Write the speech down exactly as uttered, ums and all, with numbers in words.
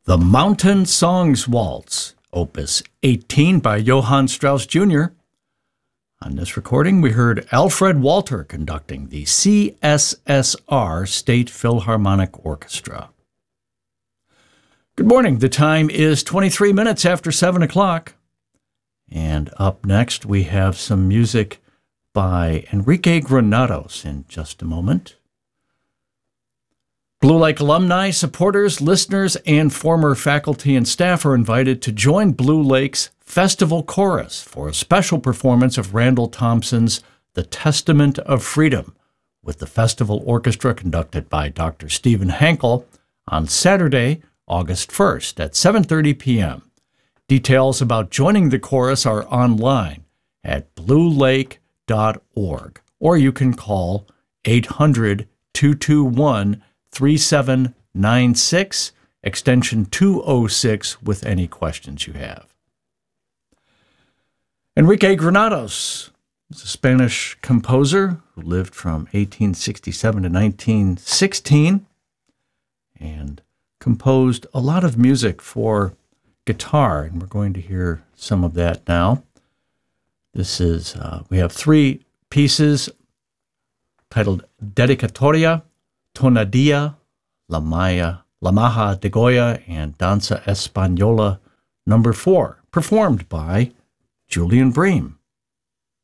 The Mountain Songs Waltz, Opus eighteen by Johann Strauss Junior On this recording, we heard Alfred Walter conducting the C S S R State Philharmonic Orchestra. Good morning. The time is twenty-three minutes after seven o'clock. And up next, we have some music by Enrique Granados in just a moment. Blue Lake alumni, supporters, listeners, and former faculty and staff are invited to join Blue Lake's Festival Chorus for a special performance of Randall Thompson's The Testament of Freedom with the Festival Orchestra conducted by Doctor Stephen Hankel on Saturday, August first at seven thirty p.m. Details about joining the chorus are online at blue lake dot org, or you can call eight hundred, two two one, three seven nine six, extension two oh six, with any questions you have. Enrique Granados is a Spanish composer who lived from eighteen sixty-seven to nineteen sixteen and composed a lot of music for guitar, and we're going to hear some of that now. This is, uh, we have three pieces titled Dedicatoria, Tonadilla, La Maya, La Maja de Goya, and Danza Española number four, performed by Julian Bream.